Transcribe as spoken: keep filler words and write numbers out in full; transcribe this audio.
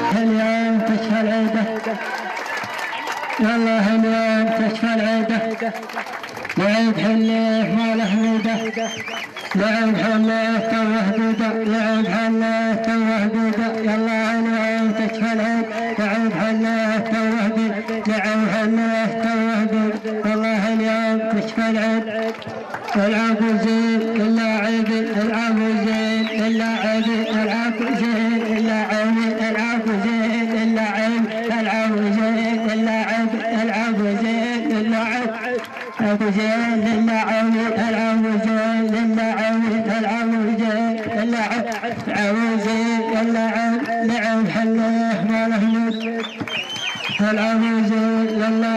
اليوم تشفى العيدة يلا اليوم تشفى العيدة لعيد حليف ما له ميدة لعيد حليف توه بيدة لعيد حليف توه بيدة يلا اليوم تشفى العيد لعيد حليف توه بيدة لعيد حليف توه بيدة والله اليوم تشفى العيد العبوا زين إلا عيدي العبوا زين إلا عيدي العبوا زين إلا عيدي العبوا زين إلا عيدي العبوا زين إلا عيدي العبوا زين إلا عيدي العبوا زين إلا عيدي العبوا زين إلا عيدي العبوا زين إلا عيدي العبوا زين إلا عيدي لعب حليه ما له مد العبوا زين إلا